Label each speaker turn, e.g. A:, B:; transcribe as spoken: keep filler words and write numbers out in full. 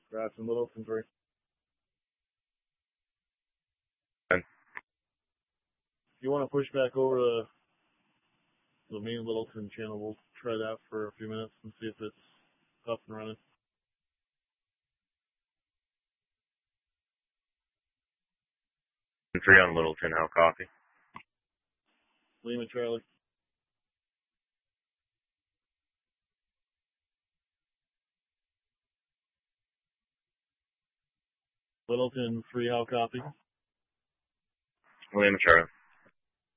A: That's in Littleton three.
B: And
A: If you want to push back over to the main Littleton channel, we'll try that for a few minutes and see if it's up and running.
B: three on Littleton, how copy?
A: Lima Charlie. Littleton three, how copy?
B: Lima Charlie.